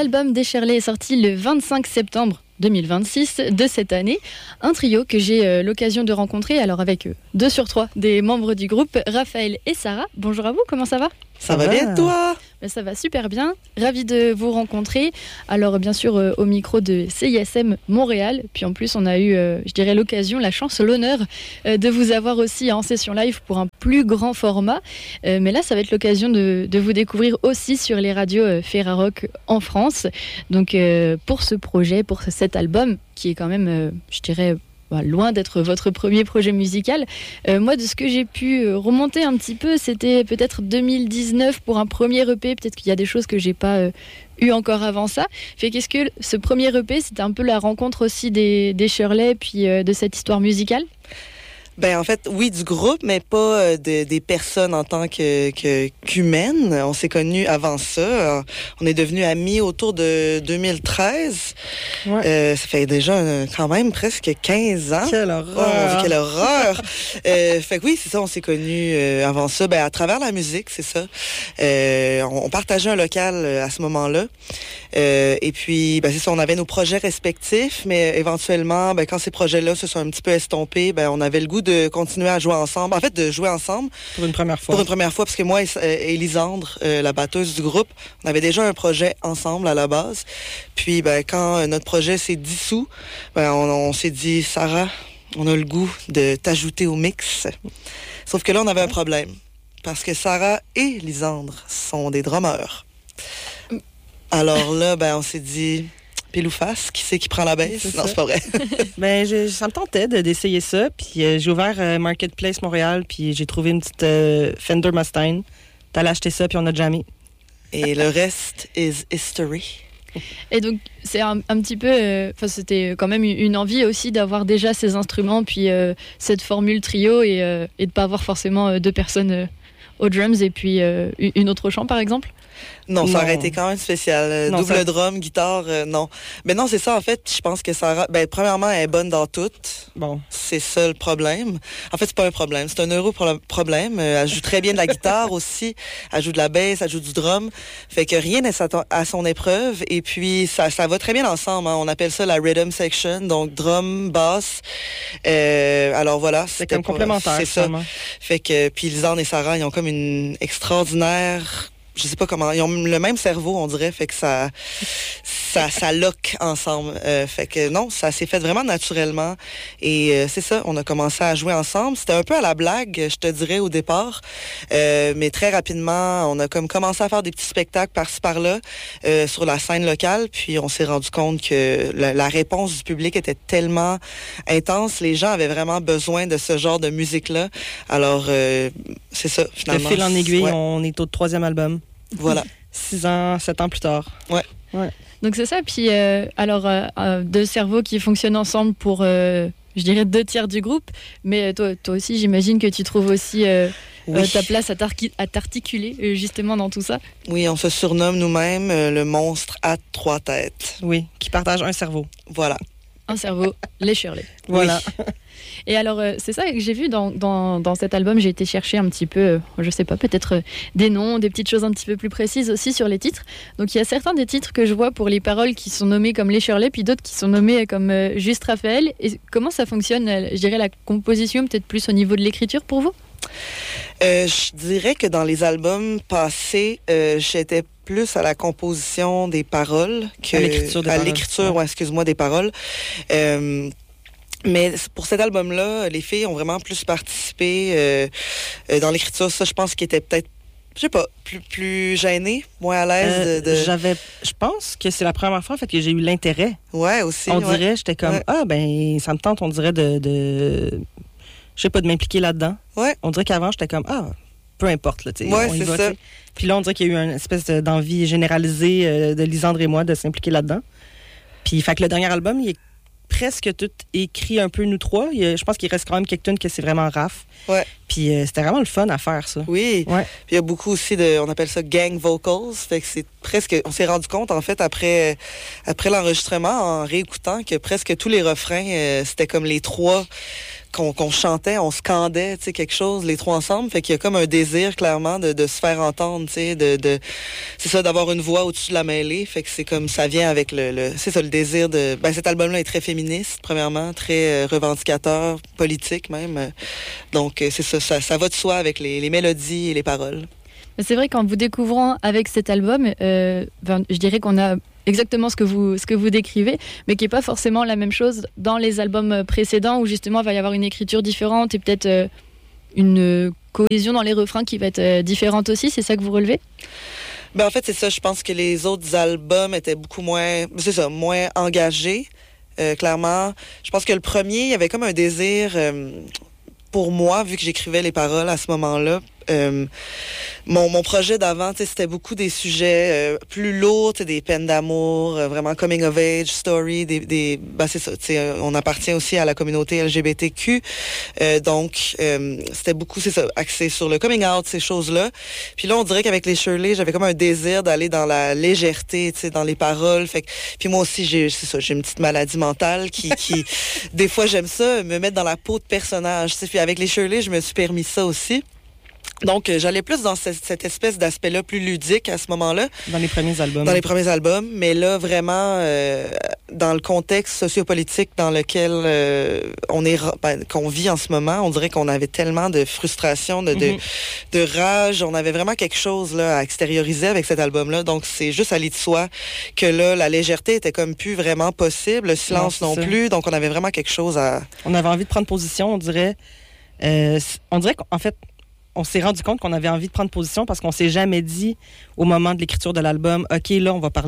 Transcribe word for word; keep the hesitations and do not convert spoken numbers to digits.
l'album des Shirley est sorti le vingt-cinq septembre deux mille vingt-six de cette année. Un trio que j'ai euh, l'occasion de rencontrer, alors avec eux, deux sur trois des membres du groupe, Raphaël et Sarah. Bonjour à vous, comment ça va ? Ça, ça va bien, toi ? Ben, ça va super bien. Ravi de vous rencontrer. Alors, bien sûr, euh, au micro de C I S M Montréal. Puis en plus, on a eu, euh, je dirais, l'occasion, la chance, l'honneur euh, de vous avoir aussi en session live pour un plus grand format. Euh, mais là, ça va être l'occasion de, de vous découvrir aussi sur les radios euh, Ferrarock en France. Donc, euh, pour ce projet, pour cet album, qui est quand même, euh, je dirais, loin d'être votre premier projet musical. Euh, moi, de ce que j'ai pu remonter un petit peu, c'était peut-être deux mille dix-neuf pour un premier E P. Peut-être qu'il y a des choses que j'ai pas euh, eu encore avant ça. Fait qu'est-ce que ce premier E P, c'était un peu la rencontre aussi des, des Shirley, puis euh, de cette histoire musicale? Ben en fait, oui, du groupe, mais pas euh, de, des personnes en tant que, que qu'humaines. On s'est connus avant ça. On est devenus amis autour de deux mille treize. Ouais. Euh, ça fait déjà euh, quand même presque quinze ans. Quelle horreur! Oh, quelle horreur! euh, fait que oui, c'est ça, on s'est connus euh, avant ça. Ben à travers la musique, c'est ça. Euh, on, on partageait un local euh, à ce moment-là. Euh, et puis, ben c'est ça, on avait nos projets respectifs, mais éventuellement, ben quand ces projets-là se sont un petit peu estompés, ben on avait le goût de continuer à jouer ensemble. En fait, de jouer ensemble. Pour une première fois. Pour une première fois, parce que moi et, et Lisandre, euh, la batteuse du groupe, on avait déjà un projet ensemble à la base. Puis, ben, quand euh, notre projet s'est dissous, ben, on, on s'est dit, Sarah, on a le goût de t'ajouter au mix. Sauf que là, on avait un problème. Parce que Sarah et Lisandre sont des drummers. Alors là, ben, on s'est dit... pile ou face, qui c'est qui prend la baisse? C'est non, ça. C'est pas vrai. ben, je, ça me tentait de, d'essayer ça. Puis euh, j'ai ouvert euh, Marketplace Montréal, puis j'ai trouvé une petite euh, Fender Mustang. T'allais acheter ça, puis on a jamais. Et le reste is history. Et donc, c'est un, un petit peu... Euh, c'était quand même une envie aussi d'avoir déjà ces instruments, puis euh, cette formule trio, et, euh, et de pas avoir forcément euh, deux personnes euh, aux drums et puis euh, une autre au chant, par exemple? Non, ça non. aurait été quand même spécial. Euh, non, double ça... drum, guitare, euh, non. Mais non, c'est ça, en fait, je pense que Sarah... Ben, premièrement, elle est bonne dans tout. Bon. C'est ça le problème. En fait, c'est pas un problème, c'est un heureux pro- problème. Euh, elle joue très bien de la guitare aussi. Elle joue de la basse, elle joue du drum. Fait que rien n'est à son épreuve. Et puis, ça, ça va très bien ensemble. Hein. On appelle ça la rhythm section, donc drum, basse. Euh, alors voilà. C'est comme pas... complémentaire. C'est ça. Vraiment. Fait que, puis Lisandre et Sarah, ils ont comme une extraordinaire... Je sais pas comment, ils ont le même cerveau, on dirait, fait que ça, ça, ça lock ensemble. Euh, fait que non, ça s'est fait vraiment naturellement. Et euh, c'est ça, on a commencé à jouer ensemble. C'était un peu à la blague, je te dirais, au départ. Euh, mais très rapidement, on a comme commencé à faire des petits spectacles par-ci, par-là, euh, sur la scène locale. Puis on s'est rendu compte que la, la réponse du public était tellement intense. Les gens avaient vraiment besoin de ce genre de musique-là. Alors, euh, c'est ça, finalement. De fil en aiguille, ouais. On est au troisième album. Voilà. Six ans, sept ans plus tard. Ouais. ouais. Donc c'est ça. Puis euh, alors, euh, deux cerveaux qui fonctionnent ensemble pour, euh, je dirais, deux tiers du groupe. Mais toi, toi aussi, j'imagine que tu trouves aussi euh, oui. euh, ta place à, t'arqui- à t'articuler euh, justement dans tout ça. Oui, on se surnomme nous-mêmes euh, le monstre à trois têtes. Oui, qui partage un cerveau. Voilà. Un cerveau, les Shirley. Voilà. Oui. Et alors, euh, c'est ça que j'ai vu dans, dans, dans cet album. J'ai été chercher un petit peu, euh, je sais pas, peut-être euh, des noms, des petites choses un petit peu plus précises aussi sur les titres. Donc, il y a certains des titres que je vois pour les paroles qui sont nommés comme les Shirley, puis d'autres qui sont nommés comme euh, juste Raphaël. Et comment ça fonctionne, euh, je dirais, la composition, peut-être plus au niveau de l'écriture pour vous? Euh, je dirais que dans les albums passés, euh, j'étais plus à la composition des paroles que à l'écriture, des à paroles. l'écriture ouais. Ouais, excuse-moi, des paroles. Euh, mais pour cet album-là, les filles ont vraiment plus participé euh, dans l'écriture. Ça, je pense qu'ils étaient peut-être, je sais pas, plus, plus gênés, moins à l'aise. Euh, de, de... J'avais, je pense que c'est la première fois en fait que j'ai eu l'intérêt. Ouais, aussi. On ouais. dirait, j'étais comme, ouais. ah ben, ça me tente, on dirait de, de... je sais pas, de m'impliquer là-dedans. Ouais. On dirait qu'avant, j'étais comme, ah, peu importe, là, tu sais. Ouais, on y c'est va, ça. T'sais. Puis là, on dirait qu'il y a eu une espèce de, d'envie généralisée euh, de Lisandre et moi de s'impliquer là-dedans. Puis, fait que le dernier album, il est presque tout écrit un peu nous trois. Il y a, je pense qu'il reste quand même quelques tunes que c'est vraiment raf. Ouais. Puis euh, c'était vraiment le fun à faire, ça. Oui. Ouais. Puis il y a beaucoup aussi de, on appelle ça gang vocals. Fait que c'est presque, on s'est rendu compte, en fait, après, après l'enregistrement, en réécoutant, que presque tous les refrains, euh, c'était comme les trois qu'on, qu'on chantait, on scandait, tu sais, quelque chose, les trois ensemble. Fait qu'il y a comme un désir, clairement, de, de se faire entendre, tu sais, de, de, c'est ça, d'avoir une voix au-dessus de la mêlée. Fait que c'est comme, ça vient avec le, le c'est ça, le désir de, ben, cet album-là est très féministe, premièrement, très euh, revendicateur, politique même. Donc, euh, c'est ça, ça, ça va de soi avec les, les mélodies et les paroles. C'est vrai qu'en vous découvrant avec cet album, euh, ben, je dirais qu'on a exactement ce que vous, ce que vous décrivez, mais qui n'est pas forcément la même chose dans les albums précédents où justement il va y avoir une écriture différente et peut-être euh, une cohésion dans les refrains qui va être euh, différente aussi. C'est ça que vous relevez? Ben, en fait, c'est ça. Je pense que les autres albums étaient beaucoup moins, c'est ça, moins engagés, euh, clairement. Je pense que le premier, il y avait comme un désir, euh, pour moi, vu que j'écrivais les paroles à ce moment-là, Euh, mon, mon projet d'avant, c'était beaucoup des sujets euh, plus lourds, des peines d'amour, euh, vraiment coming of age story, des, des ben c'est ça, euh, on appartient aussi à la communauté L G B T Q, euh, donc euh, c'était beaucoup, c'est ça, axé sur le coming out, ces choses-là. Puis là, on dirait qu'avec les Shirley, j'avais comme un désir d'aller dans la légèreté, tu sais, dans les paroles. Fait que, puis moi aussi, j'ai, c'est ça, j'ai une petite maladie mentale qui, qui des fois, j'aime ça, me mettre dans la peau de personnage. Tu sais, puis avec les Shirley, je me suis permis ça aussi. Donc, euh, j'allais plus dans cette, cette espèce d'aspect-là plus ludique à ce moment-là. Dans les premiers albums. Dans les premiers albums. Mais là, vraiment, euh, dans le contexte sociopolitique dans lequel euh, on est, ben, qu'on vit en ce moment, on dirait qu'on avait tellement de frustration, de, de, mm-hmm. de rage. On avait vraiment quelque chose là à extérioriser avec cet album-là. Donc, c'est juste aller de soi que là, la légèreté était comme plus vraiment possible. Le silence non, non plus. Donc, on avait vraiment quelque chose à... On avait envie de prendre position, on dirait. Euh, on dirait qu'en fait... On s'est rendu compte qu'on avait envie de prendre position parce qu'on s'est jamais dit au moment de l'écriture de l'album, OK, là, on va parler